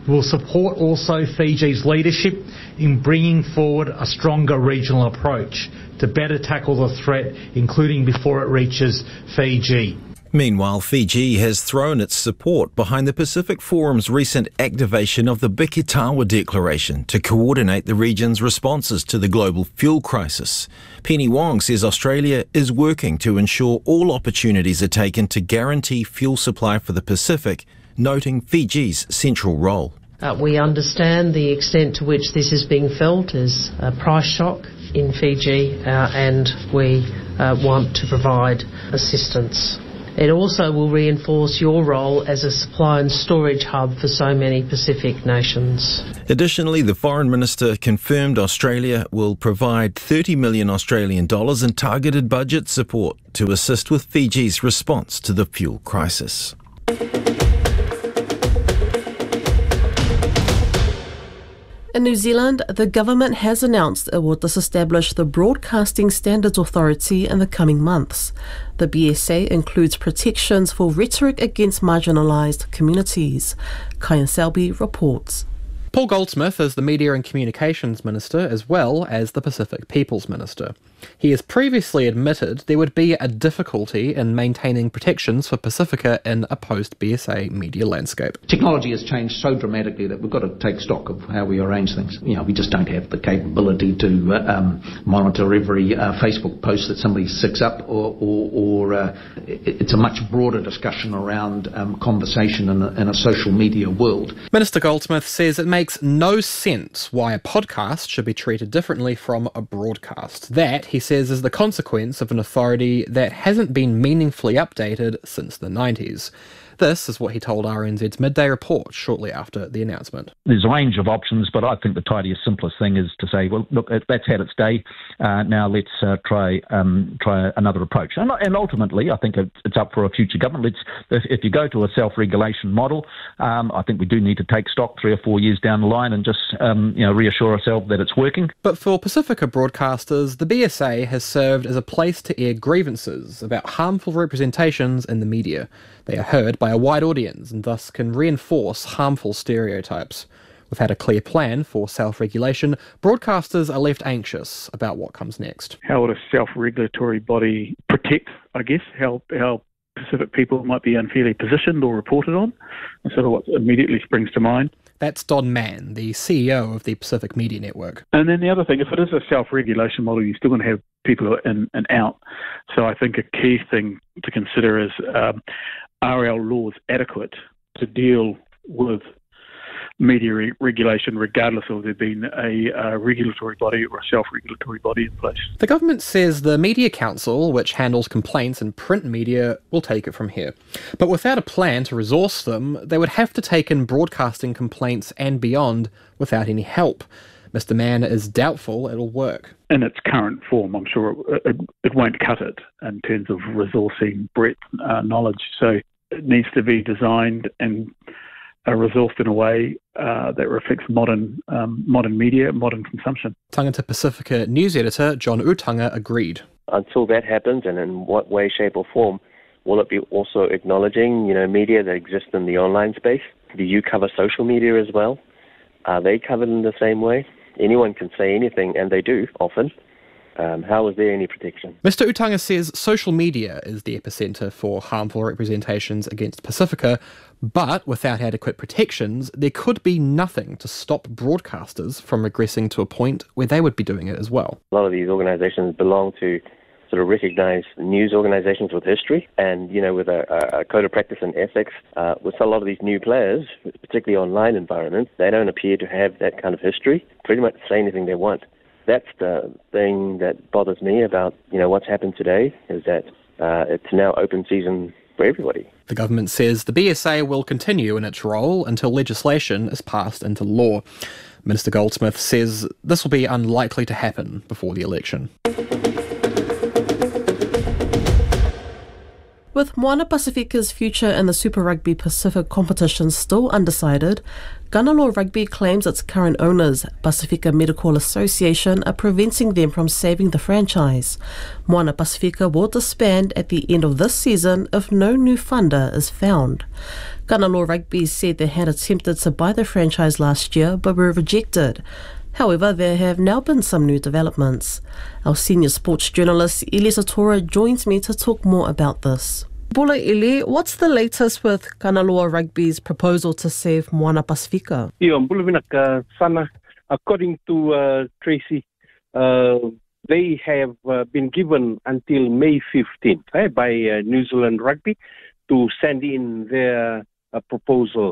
We'll support also Fiji's leadership in bringing forward a stronger regional approach to better tackle the threat, including before it reaches Fiji. Meanwhile, Fiji has thrown its support behind the Pacific Forum's recent activation of the Bikitawa Declaration to coordinate the region's responses to the global fuel crisis. Penny Wong says Australia is working to ensure all opportunities are taken to guarantee fuel supply for the Pacific, noting Fiji's central role. Uh, we understand the extent to which this is being felt as a price shock in Fiji, uh, and we uh, want to provide assistance. It also will reinforce your role as a supply and storage hub for so many Pacific nations. Additionally, the Foreign Minister confirmed Australia will provide thirty million Australian dollars in targeted budget support to assist with Fiji's response to the fuel crisis. In New Zealand, the government has announced it will disestablish the Broadcasting Standards Authority in the coming months. The B S A includes protections for rhetoric against marginalised communities. Kyan Selby reports. Paul Goldsmith is the Media and Communications Minister as well as the Pacific Peoples Minister. He has previously admitted there would be a difficulty in maintaining protections for Pacifica in a post-B S A media landscape. Technology has changed so dramatically that we've got to take stock of how we arrange things. You know, we just don't have the capability to uh, um, monitor every uh, Facebook post that somebody sticks up, or, or, or uh, it, it's a much broader discussion around um, conversation in a, in a social media world. Minister Goldsmith says it makes no sense why a podcast should be treated differently from a broadcast. That, he says, is the consequence of an authority that hasn't been meaningfully updated since the nineties. This is what he told R N Z's Midday Report shortly after the announcement. There's a range of options, but I think the tidiest, simplest thing is to say, well, look, that's had its day. Uh, now let's uh, try um, try another approach. And, and ultimately, I think it's up for a future government. Let's, if, if you go to a self-regulation model, um, I think we do need to take stock three or four years down the line and just um, you know reassure ourselves that it's working. But for Pacifica broadcasters, the B S A has served as a place to air grievances about harmful representations in the media. They are heard by a wide audience and thus can reinforce harmful stereotypes. Without a clear plan for self-regulation, broadcasters are left anxious about what comes next. How would a self-regulatory body protect, I guess, how, how Pacific people might be unfairly positioned or reported on? That's sort of what immediately springs to mind. That's Don Mann, the C E O of the Pacific Media Network. And then the other thing, if it is a self-regulation model, you're still going to have people who are in and out. So I think a key thing to consider is, um, are our laws adequate to deal with media re- regulation, regardless of there being a uh, regulatory body or a self-regulatory body in place? The government says the Media Council, which handles complaints in print media, will take it from here. But without a plan to resource them, they would have to take in broadcasting complaints and beyond without any help. Mister Mann is doubtful it'll work. In its current form, I'm sure it, it, it won't cut it in terms of resourcing breadth uh, knowledge. So it needs to be designed and uh, resourced in a way uh, that reflects modern um, modern media, modern consumption. Tangata Pacifica news editor John Utanga agreed. Until that happens, and in what way, shape or form, will it be also acknowledging, you know, media that exists in the online space? Do you cover social media as well? Are they covered in the same way? Anyone can say anything, and they do often. Um, how is there any protection? Mister Utanga says social media is the epicentre for harmful representations against Pacifica, but without adequate protections, there could be nothing to stop broadcasters from regressing to a point where they would be doing it as well. A lot of these organisations belong to sort of recognised news organisations with history, and, you know, with a, a code of practice and ethics. Uh, with a lot of these new players, particularly online environments, they don't appear to have that kind of history, pretty much say anything they want. That's the thing that bothers me about, you know, what's happened today, is that uh, it's now open season for everybody. The government says the B S A will continue in its role until legislation is passed into law. Minister Goldsmith says this will be unlikely to happen before the election. With Moana Pacifica's future in the Super Rugby Pacific competition still undecided, Kanaloa Rugby claims its current owners, Pacifica Medical Association, are preventing them from saving the franchise. Moana Pacifica will disband at the end of this season if no new funder is found. Kanaloa Rugby said they had attempted to buy the franchise last year but were rejected. However, there have now been some new developments. Our senior sports journalist, Ili Satora, joins me to talk more about this. Bula Ili, what's the latest with Kanaloa Rugby's proposal to save Moana Pacifica? Yeah, Bula Sana, according to uh, Tracy, uh, they have uh, been given until May fifteenth eh, by uh, New Zealand Rugby to send in their uh, proposal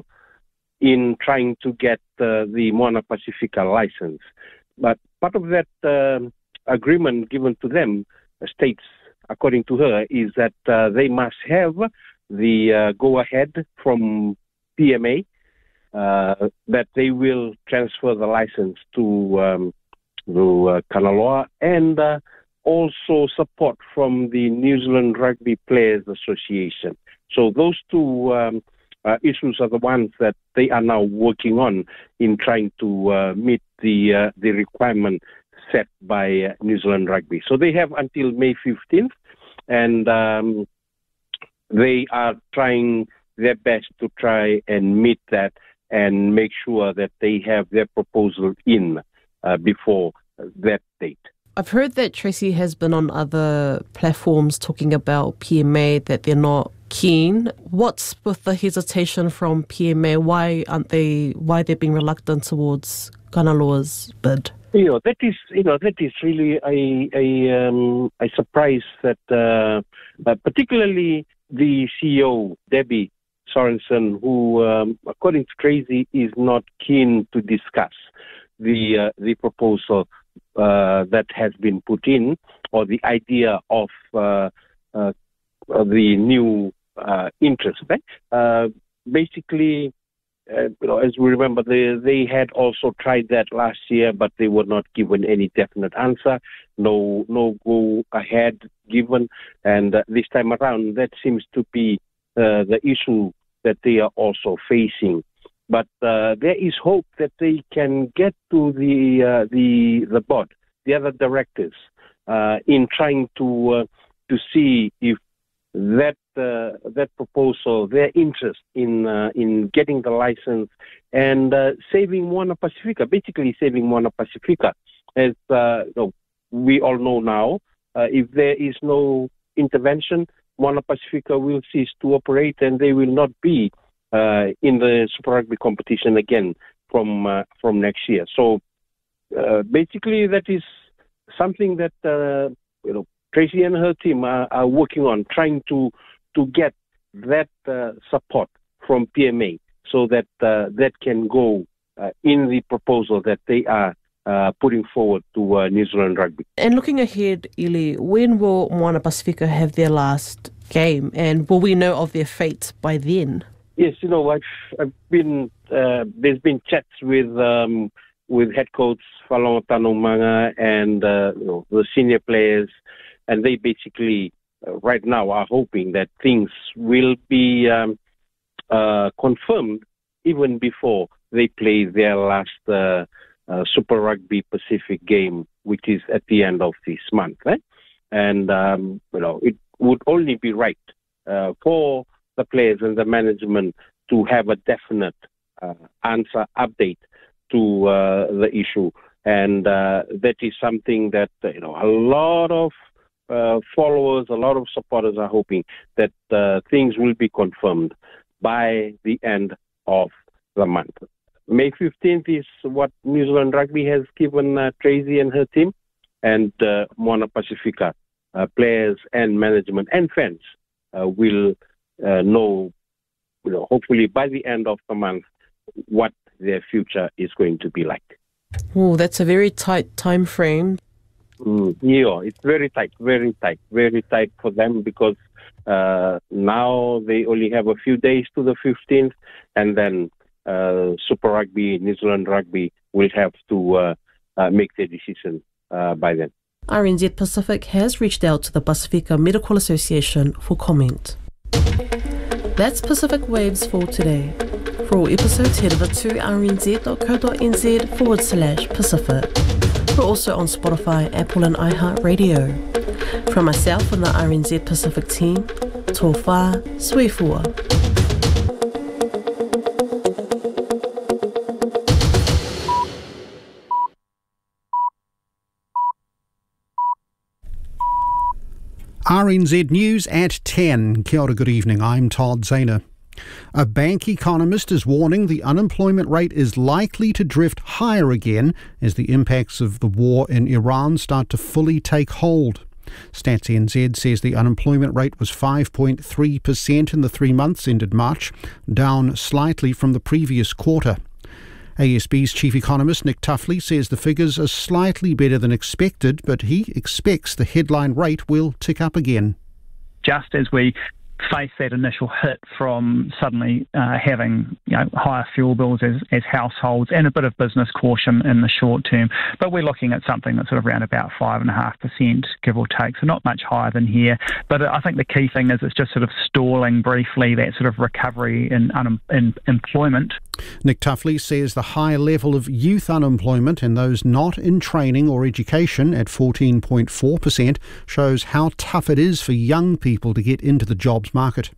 in trying to get uh, the Moana Pacifica license. But part of that uh, agreement given to them uh, states, according to her, is that uh, they must have the uh, go-ahead from P M A, uh, that they will transfer the license to, um, to uh, Kanaloa, and uh, also support from the New Zealand Rugby Players Association. So those two um, Uh, issues are the ones that they are now working on in trying to uh, meet the uh, the requirement set by uh, New Zealand Rugby. So they have until May fifteenth, and um, they are trying their best to try and meet that and make sure that they have their proposal in uh, before that date. I've heard that Tracy has been on other platforms talking about P M A, that they're not keen. What's with the hesitation from P M A? Why aren't they? Why they're being reluctant towards Kanaloa's bid? You know, that is, you know, that is really a a, um, a surprise that, uh, uh, particularly the C E O Debbie Sorensen, who, um, according to Tracy, is not keen to discuss the uh, the proposal uh, that has been put in, or the idea of uh, uh, the new uh, interest. Right? Uh, basically, uh, you know, as we remember, they they had also tried that last year, but they were not given any definite answer. No, no go ahead given, and uh, this time around, that seems to be uh, the issue that they are also facing. But uh, there is hope that they can get to the uh, the the board, the other directors, uh, in trying to uh, to see if that uh, that proposal, their interest in uh, in getting the license and uh, saving Moana Pacifica, basically saving Moana Pacifica, as uh, you know, we all know now, uh, if there is no intervention, Moana Pacifica will cease to operate, and they will not be Uh, in the Super Rugby competition again from uh, from next year. So uh, basically, that is something that uh, you know Tracy and her team are, are working on, trying to to get that uh, support from P M A, so that uh, that can go uh, in the proposal that they are uh, putting forward to uh, New Zealand Rugby. And looking ahead, Ili, when will Moana Pacifica have their last game, and will we know of their fate by then? Yes, you know, I've, I've been, uh, there's been chats with um, with head coach Falonga Tanomanga and uh, you know, the senior players, and they basically uh, right now are hoping that things will be um, uh, confirmed even before they play their last uh, uh, Super Rugby Pacific game, which is at the end of this month. Eh? And, um, you know, it would only be right uh, for the players and the management to have a definite uh, answer, update to uh, the issue, and uh, that is something that uh, you know a lot of uh, followers, a lot of supporters are hoping that uh, things will be confirmed by the end of the month. May fifteenth is what New Zealand Rugby has given uh, Tracy and her team, and uh, Moana Pacifica uh, players and management and fans uh, will Uh, know, you know, hopefully by the end of the month, what their future is going to be like. Oh, that's a very tight time frame. Mm, yeah, it's very tight, very tight, very tight for them, because uh, now they only have a few days to the fifteenth, and then uh, Super Rugby, New Zealand Rugby will have to uh, uh, make their decision uh, by then. R N Z Pacific has reached out to the Pacifica Medical Association for comment. That's Pacific Waves for today. For all episodes, head over to rnz.co.nz forward slash Pacific. We're also on Spotify, Apple and iHeartRadio. From myself and the R N Z Pacific team, tō whā, sui fua. R N Z News at ten. Kia ora, good evening. I'm Todd Zahner. A bank economist is warning the unemployment rate is likely to drift higher again as the impacts of the war in Iran start to fully take hold. Stats N Z says the unemployment rate was five point three percent in the three months ended March, down slightly from the previous quarter. A S B's chief economist Nick Tuffley says the figures are slightly better than expected, but he expects the headline rate will tick up again. Just as we face that initial hit from suddenly uh, having you know, higher fuel bills as, as households and a bit of business caution in the short term. But we're looking at something that's sort of around about five point five percent, give or take, so not much higher than here. But I think the key thing is it's just sort of stalling briefly that sort of recovery in, un- in employment. Nick Tuffley says the high level of youth unemployment and those not in training or education at fourteen point four percent shows how tough it is for young people to get into the jobs market.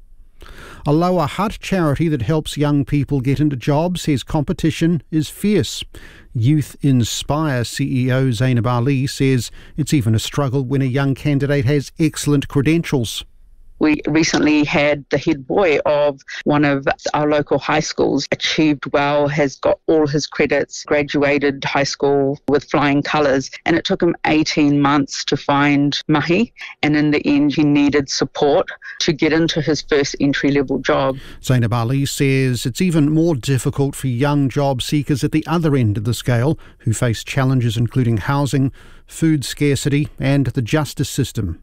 A Lower Hutt charity that helps young people get into jobs says competition is fierce. Youth Inspire C E O Zainab Ali says it's even a struggle when a young candidate has excellent credentials. We recently had the head boy of one of our local high schools achieved well, has got all his credits, graduated high school with flying colours, and it took him eighteen months to find mahi, and in the end he needed support to get into his first entry-level job. Zainab Ali says it's even more difficult for young job seekers at the other end of the scale who face challenges including housing, food scarcity and the justice system.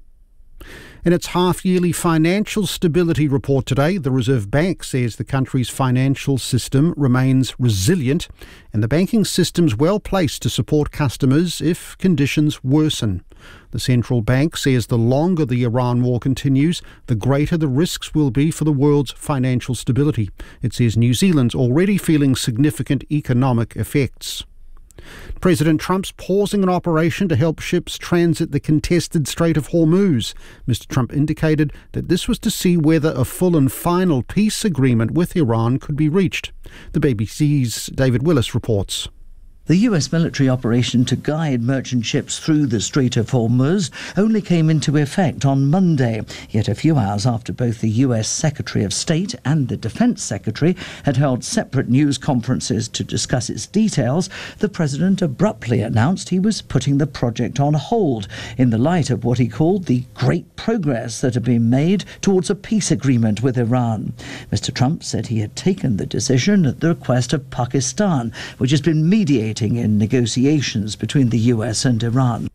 In its half-yearly financial stability report today, the Reserve Bank says the country's financial system remains resilient and the banking system's well placed to support customers if conditions worsen. The central bank says the longer the Iran war continues, the greater the risks will be for the world's financial stability. It says New Zealand's already feeling significant economic effects. President Trump's pausing an operation to help ships transit the contested Strait of Hormuz. Mister Trump indicated that this was to see whether a full and final peace agreement with Iran could be reached. The B B C's David Willis reports. The U S military operation to guide merchant ships through the Strait of Hormuz only came into effect on Monday, yet a few hours after both the U S Secretary of State and the Defense Secretary had held separate news conferences to discuss its details, the President abruptly announced he was putting the project on hold in the light of what he called the great progress that had been made towards a peace agreement with Iran. Mister Trump said he had taken the decision at the request of Pakistan, which has been mediating in negotiations between the U S and Iran.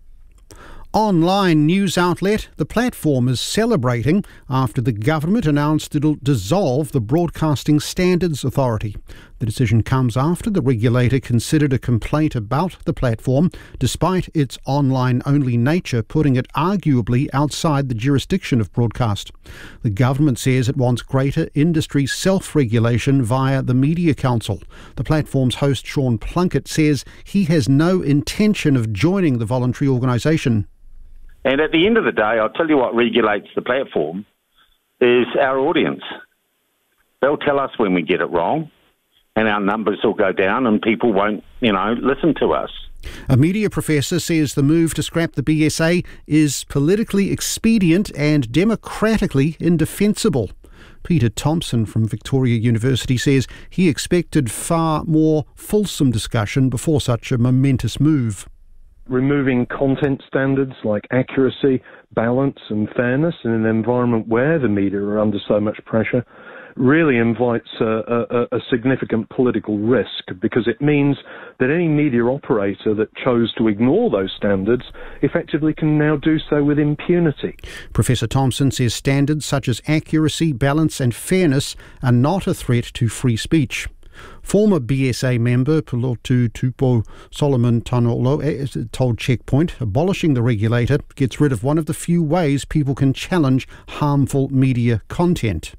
Online news outlet The Platform is celebrating after the government announced it'll dissolve the Broadcasting Standards Authority. The decision comes after the regulator considered a complaint about the platform, despite its online-only nature putting it arguably outside the jurisdiction of broadcast. The government says it wants greater industry self-regulation via the Media Council. The platform's host Sean Plunkett says he has no intention of joining the voluntary organisation. And at the end of the day, I'll tell you what regulates the platform is our audience. They'll tell us when we get it wrong, and our numbers will go down and people won't, you know, listen to us. A media professor says the move to scrap the B S A is politically expedient and democratically indefensible. Peter Thompson from Victoria University says he expected far more fulsome discussion before such a momentous move. Removing content standards like accuracy, balance and fairness in an environment where the media are under so much pressure really invites a, a, a significant political risk, because it means that any media operator that chose to ignore those standards effectively can now do so with impunity. Professor Thompson says standards such as accuracy, balance and fairness are not a threat to free speech. Former B S A member Pelotu Tupo Solomon Tanolo told Checkpoint abolishing the regulator gets rid of one of the few ways people can challenge harmful media content.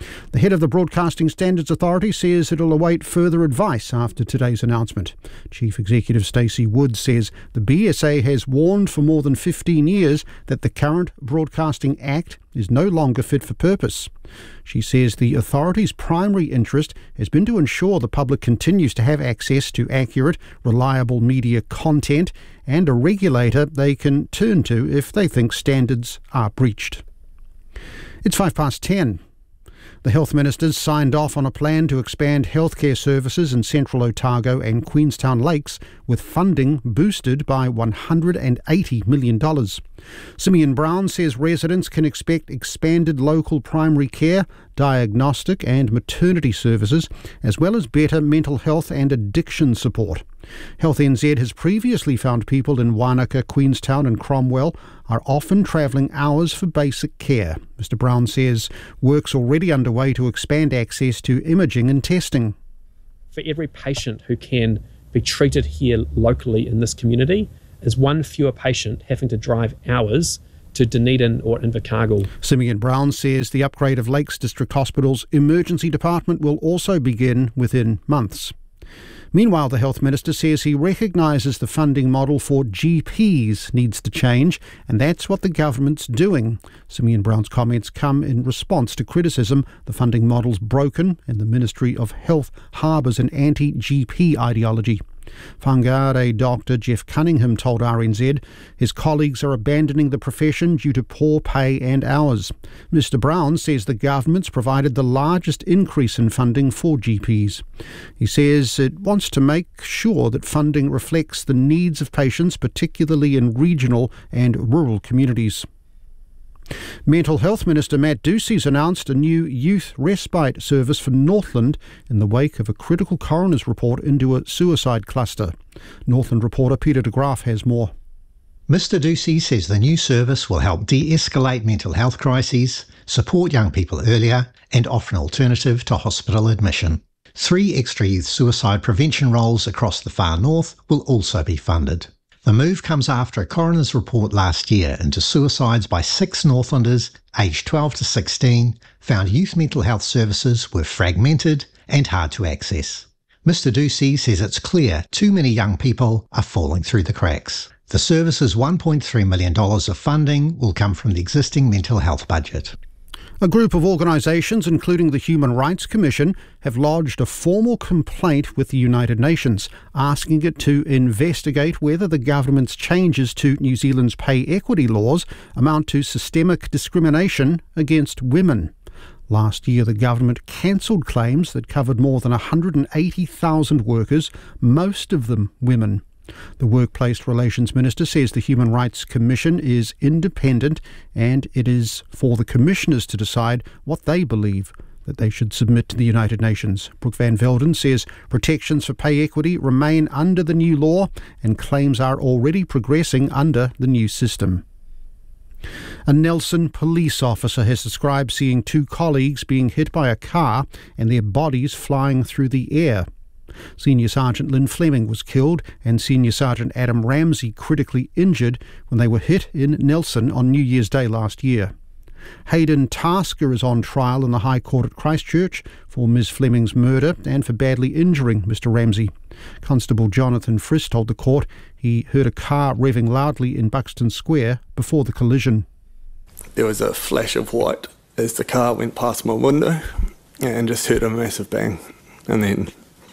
The head of the Broadcasting Standards Authority says it'll await further advice after today's announcement. Chief Executive Stacey Wood says the B S A has warned for more than fifteen years that the current Broadcasting Act is no longer fit for purpose. She says the authority's primary interest has been to ensure the public continues to have access to accurate, reliable media content and a regulator they can turn to if they think standards are breached. It's five past ten. The health ministers signed off on a plan to expand healthcare services in Central Otago and Queenstown Lakes, with funding boosted by one hundred eighty million dollars. Simeon Brown says residents can expect expanded local primary care, diagnostic and maternity services, as well as better mental health and addiction support. Health N Z has previously found people in Wanaka, Queenstown and Cromwell are often travelling hours for basic care. Mister Brown says work's already underway to expand access to imaging and testing. For every patient who can be treated here locally in this community is one fewer patient having to drive hours to Dunedin or Invercargill. Simeon Brown says the upgrade of Lakes District Hospital's emergency department will also begin within months. Meanwhile, the Health Minister says he recognises the funding model for G Ps needs to change, and that's what the government's doing. Simeon Brown's comments come in response to criticism the funding model's broken and the Ministry of Health harbours an anti-G P ideology. Whangarei Doctor Jeff Cunningham told R N Z his colleagues are abandoning the profession due to poor pay and hours. Mister Brown says the government's provided the largest increase in funding for G Ps. He says it wants to make sure that funding reflects the needs of patients, particularly in regional and rural communities. Mental Health Minister Matt Ducey's announced a new youth respite service for Northland in the wake of a critical coroner's report into a suicide cluster. Northland reporter Peter de Graaf has more. Mister Ducey says the new service will help de-escalate mental health crises, support young people earlier and offer an alternative to hospital admission. Three extra youth suicide prevention roles across the far north will also be funded. The move comes after a coroner's report last year into suicides by six Northlanders aged twelve to sixteen found youth mental health services were fragmented and hard to access. Mister Ducey says it's clear too many young people are falling through the cracks. The service's one point three million dollars of funding will come from the existing mental health budget. A group of organisations, including the Human Rights Commission, have lodged a formal complaint with the United Nations, asking it to investigate whether the government's changes to New Zealand's pay equity laws amount to systemic discrimination against women. Last year, the government cancelled claims that covered more than one hundred eighty thousand workers, most of them women. The Workplace Relations Minister says the Human Rights Commission is independent and it is for the commissioners to decide what they believe that they should submit to the United Nations. Brooke Van Velden says protections for pay equity remain under the new law and claims are already progressing under the new system. A Nelson police officer has described seeing two colleagues being hit by a car and their bodies flying through the air. Senior Sergeant Lynn Fleming was killed and Senior Sergeant Adam Ramsey critically injured when they were hit in Nelson on New Year's Day last year. Hayden Tasker is on trial in the High Court at Christchurch for Miz Fleming's murder and for badly injuring Mister Ramsey. Constable Jonathan Friss told the court he heard a car revving loudly in Buxton Square before the collision. There was a flash of white as the car went past my window and just heard a massive bang, and then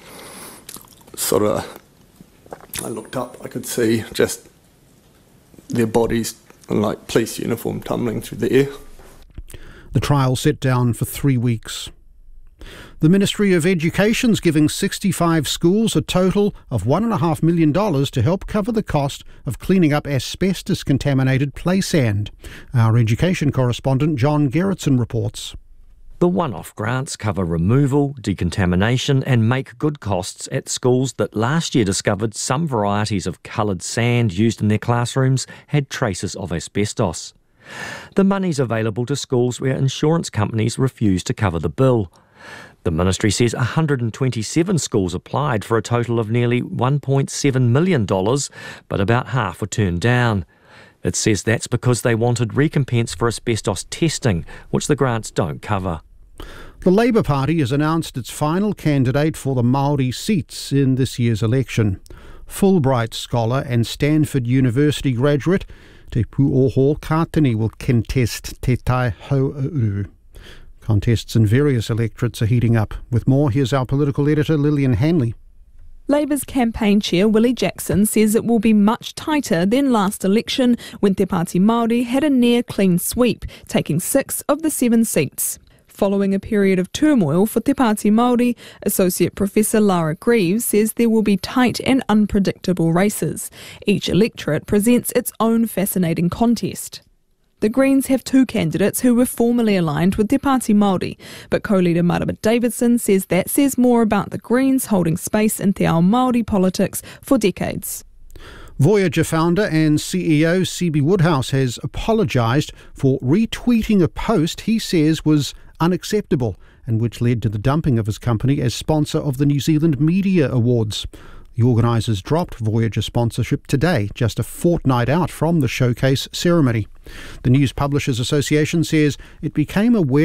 sort of, I looked up, I could see just their bodies in like police uniform tumbling through the air. The trial set down for three weeks. The Ministry of Education's giving sixty-five schools a total of one point five million dollars to help cover the cost of cleaning up asbestos-contaminated play sand. Our education correspondent John Gerritsen reports. The one-off grants cover removal, decontamination and make-good costs at schools that last year discovered some varieties of coloured sand used in their classrooms had traces of asbestos. The money's available to schools where insurance companies refuse to cover the bill. The ministry says one hundred twenty-seven schools applied for a total of nearly one point seven million dollars, but about half were turned down. It says that's because they wanted recompense for asbestos testing, which the grants don't cover. The Labour Party has announced its final candidate for the Māori seats in this year's election. Fulbright scholar and Stanford University graduate Te Puoho Kātini will contest Te Tai Hauʻauru. Contests in various electorates are heating up. With more, here's our political editor Lillian Hanley. Labour's campaign chair Willie Jackson says it will be much tighter than last election when Te Pāti Māori had a near clean sweep, taking six of the seven seats. Following a period of turmoil for Te Pāti Māori, Associate Professor Lara Greaves says there will be tight and unpredictable races. Each electorate presents its own fascinating contest. The Greens have two candidates who were formerly aligned with Te Pāti Māori, but co-leader Marama Davidson says that says more about the Greens holding space in te ao Māori politics for decades. Voyager founder and C E O C B Woodhouse has apologised for retweeting a post he says was unacceptable and which led to the dumping of his company as sponsor of the New Zealand Media Awards. The organisers dropped Voyager sponsorship today, just a fortnight out from the showcase ceremony. The News Publishers Association says it became aware